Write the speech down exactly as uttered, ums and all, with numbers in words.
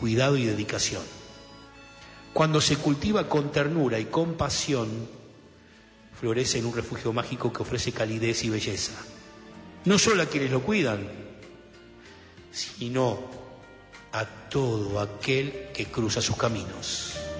cuidado y dedicación. Cuando se cultiva con ternura y compasión, florece en un refugio mágico que ofrece calidez y belleza. No solo a quienes lo cuidan, sino a todo aquel que cruza sus caminos.